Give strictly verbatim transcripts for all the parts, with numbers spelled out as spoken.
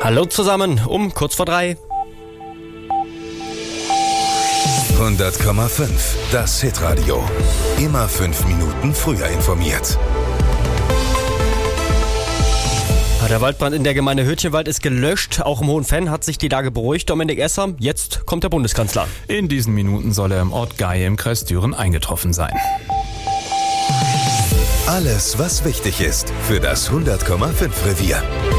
Hallo zusammen, um kurz vor drei. hundert Komma fünf, das Hitradio. Immer fünf Minuten früher informiert. Der Waldbrand in der Gemeinde Hürtchenwald ist gelöscht. Auch im Hohenfenn hat sich die Lage beruhigt. Dominik Esser, jetzt kommt der Bundeskanzler. In diesen Minuten soll er im Ort Gaie im Kreis Düren eingetroffen sein. Alles, was wichtig ist für das hundert Komma fünf Revier.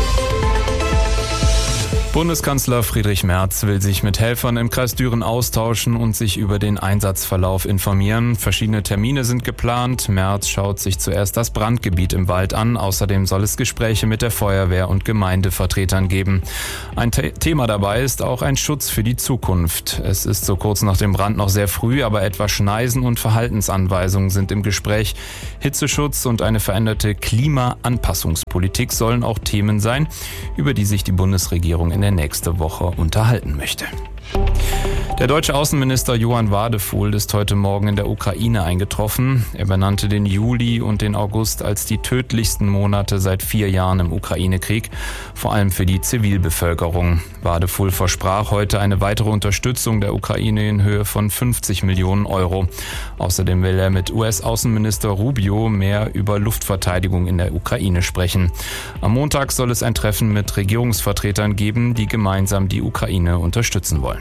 Bundeskanzler Friedrich Merz will sich mit Helfern im Kreis Düren austauschen und sich über den Einsatzverlauf informieren. Verschiedene Termine sind geplant. Merz schaut sich zuerst das Brandgebiet im Wald an. Außerdem soll es Gespräche mit der Feuerwehr und Gemeindevertretern geben. Ein The- Thema dabei ist auch ein Schutz für die Zukunft. Es ist so kurz nach dem Brand noch sehr früh, aber etwa Schneisen und Verhaltensanweisungen sind im Gespräch. Hitzeschutz und eine veränderte Klimaanpassungspolitik sollen auch Themen sein, über die sich die Bundesregierung in der nächste Woche unterhalten möchte. Der deutsche Außenminister Johann Wadefuhl ist heute Morgen in der Ukraine eingetroffen. Er benannte den Juli und den August als die tödlichsten Monate seit vier Jahren im Ukraine-Krieg, vor allem für die Zivilbevölkerung. Wadefuhl versprach heute eine weitere Unterstützung der Ukraine in Höhe von fünfzig Millionen Euro. Außerdem will er mit U S-Außenminister Rubio mehr über Luftverteidigung in der Ukraine sprechen. Am Montag soll es ein Treffen mit Regierungsvertretern geben, die gemeinsam die Ukraine unterstützen wollen.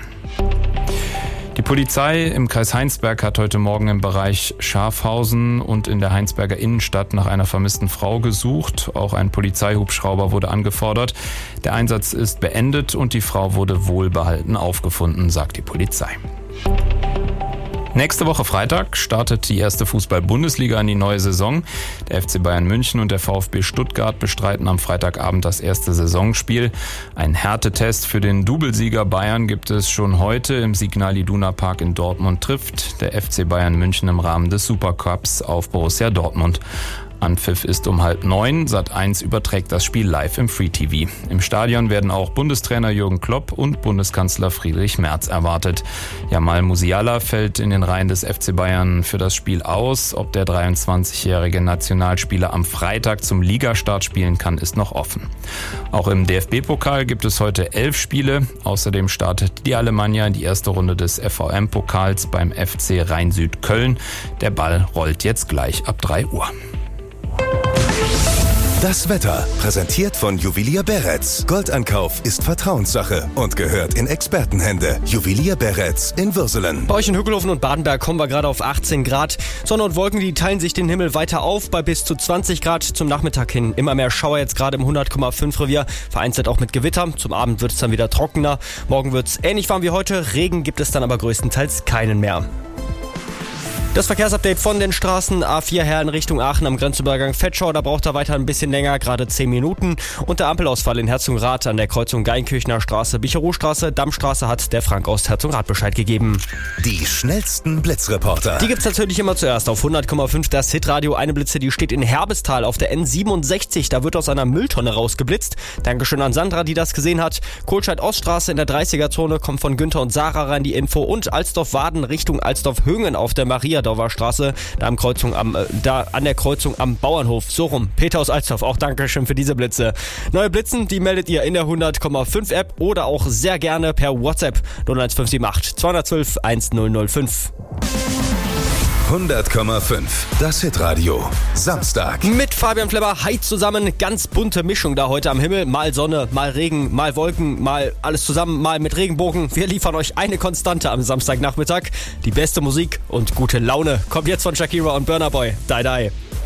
Die Polizei im Kreis Heinsberg hat heute Morgen im Bereich Schafhausen und in der Heinsberger Innenstadt nach einer vermissten Frau gesucht. Auch ein Polizeihubschrauber wurde angefordert. Der Einsatz ist beendet und die Frau wurde wohlbehalten aufgefunden, sagt die Polizei. Nächste Woche Freitag startet die erste Fußball-Bundesliga in die neue Saison. Der F C Bayern München und der VfB Stuttgart bestreiten am Freitagabend das erste Saisonspiel. Ein Härtetest für den Doublesieger Bayern gibt es schon heute im Signal Iduna Park in Dortmund. Trifft der F C Bayern München im Rahmen des Supercups auf Borussia Dortmund. Anpfiff ist um halb neun. Sat eins überträgt das Spiel live im Free T V. Im Stadion werden auch Bundestrainer Jürgen Klopp und Bundeskanzler Friedrich Merz erwartet. Jamal Musiala fällt in den Reihen des F C Bayern für das Spiel aus. Ob der dreiundzwanzigjährige Nationalspieler am Freitag zum Ligastart spielen kann, ist noch offen. Auch im D F B-Pokal gibt es heute elf Spiele. Außerdem startet die Alemannia in die erste Runde des F V M-Pokals beim F C Rhein-Süd Köln. Der Ball rollt jetzt gleich ab drei Uhr. Das Wetter, präsentiert von Juwelier Beretz. Goldankauf ist Vertrauenssache und gehört in Expertenhände. Juwelier Beretz in Würselen. Bei euch in Hückelhofen und Badenberg kommen wir gerade auf achtzehn Grad. Sonne und Wolken, die teilen sich den Himmel weiter auf bei bis zu zwanzig Grad. Zum Nachmittag hin immer mehr Schauer, jetzt gerade im hundert Komma fünf Revier. Vereinzelt auch mit Gewitter. Zum Abend wird es dann wieder trockener. Morgen wird es ähnlich warm wie heute. Regen gibt es dann aber größtenteils keinen mehr. Das Verkehrsupdate von den Straßen A vier her in Richtung Aachen am Grenzübergang Vetschau. Da braucht er weiter ein bisschen länger, gerade zehn Minuten. Und der Ampelausfall in Herzogenrath an der Kreuzung Geinkirchner Straße, Bicherostraße, Dammstraße hat der Frank aus Herzogenrath Bescheid gegeben. Die schnellsten Blitzreporter. Die gibt's natürlich immer zuerst auf hundert Komma fünf. Das Hitradio. Eine Blitze, die steht in Herbestal auf der N siebenundsechzig. Da wird aus einer Mülltonne rausgeblitzt. Dankeschön an Sandra, die das gesehen hat. Kohlscheid-Oststraße in der dreißiger-Zone kommt von Günther und Sarah rein die Info. Und Alsdorf-Waden Richtung Alsdorf-Hüngen auf der Maria Dorfer Straße, da, am Kreuzung am, äh, da an der Kreuzung am Bauernhof. So rum. Peter aus Alsdorf, auch Dankeschön für diese Blitze. Neue Blitzen, die meldet ihr in der hundert Komma fünf App oder auch sehr gerne per WhatsApp null eins fünf sieben acht zwei eins zwei eins null null fünf. hundert Komma fünf, das Hitradio. Samstag. Mit Fabian Flemmer, hi zusammen, ganz bunte Mischung da heute am Himmel. Mal Sonne, mal Regen, mal Wolken, mal alles zusammen, mal mit Regenbogen. Wir liefern euch eine Konstante am Samstagnachmittag. Die beste Musik und gute Laune kommt jetzt von Shakira und Burna Boy. Die, die.